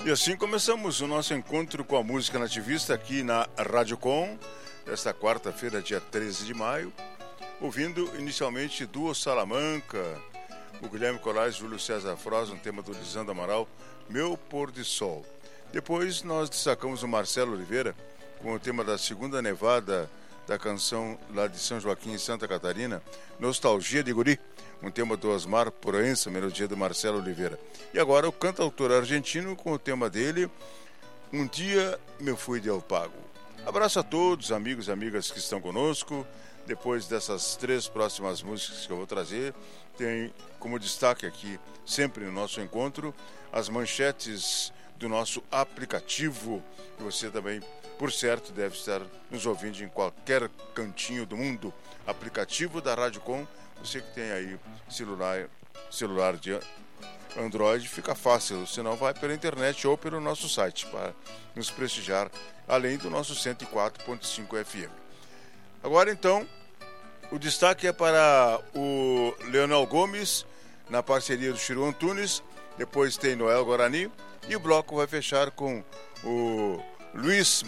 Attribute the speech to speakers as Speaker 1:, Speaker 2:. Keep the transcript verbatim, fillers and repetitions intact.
Speaker 1: E assim começamos o nosso encontro com a música nativista aqui na Rádio Com, desta quarta-feira, dia treze de maio, ouvindo inicialmente Duo Salamanca, o Guilherme Colares, Júlio César Froz, um tema do Lisandro Amaral, Meu Pôr de Sol. Depois nós destacamos o Marcelo Oliveira com o tema da segunda nevada da canção lá de São Joaquim, Santa Catarina, Nostalgia de Guri, um tema do Osmar Proença, melodia do Marcelo Oliveira. E agora o cantautor argentino com o tema dele, Um Dia Me Fui de El Pago. Abraço a todos, amigos e amigas que estão conosco. Depois dessas três próximas músicas que eu vou trazer, tem como destaque aqui, sempre no nosso encontro, as manchetes do nosso aplicativo, que você também, por certo, deve estar nos ouvindo em qualquer cantinho do mundo. Aplicativo da Rádio Com, você que tem aí celular, celular de Android, fica fácil, senão vai pela internet ou pelo nosso site para nos prestigiar, além do nosso cento e quatro ponto cinco F M. Agora então, o destaque é para o Leonel Gomes, na parceria do Chiru Antunes, depois tem Noel Guarani, e o bloco vai fechar com o Luiz